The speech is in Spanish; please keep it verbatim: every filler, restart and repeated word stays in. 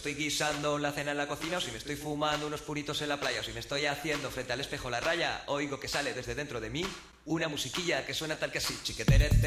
estoy guisando la cena en la cocina, o si me estoy fumando unos puritos en la playa, o si me estoy haciendo frente al espejo la raya, oigo que sale desde dentro de mí una musiquilla que suena tal que así. Chiqueterete,